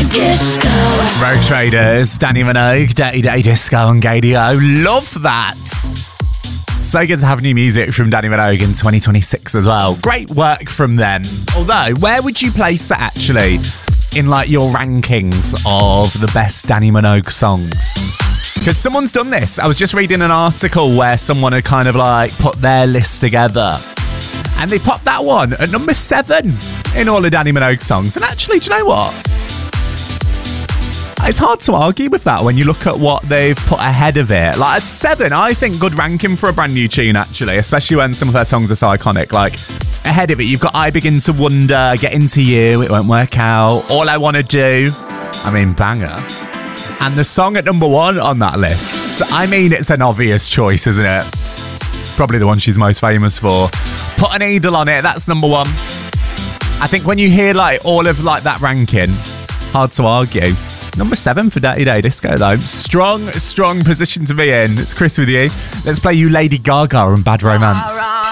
Disco. Rogue Traders, Danny Minogue, Dirty Day Disco on Gadio. Love that. So good to have new music from Danny Minogue in 2026 as well. Great work from them. Although, where would you place it actually in like your rankings of the best Danny Minogue songs? Because someone's done this. I was just reading an article where someone had kind of like put their list together. And they popped that one at number 7 in all of Danny Minogue songs. And actually, do you know what? It's hard to argue with that when you look at what they've put ahead of it. Like, at 7, I think good ranking for a brand new tune, actually, especially when some of their songs are so iconic. Like, ahead of it, you've got I Begin to Wonder, Get Into You, It Won't Work Out, All I Wanna Do. I mean, banger. And the song at number 1 on that list, I mean, it's an obvious choice, isn't it? Probably the one she's most famous for. Put a Needle on It, that's number 1. I think when you hear, like, all of, like, that ranking, hard to argue. Number 7 for Dirty Day Disco, though. Strong position to be in. It's Chris with you. Let's play you Lady Gaga and Bad Romance.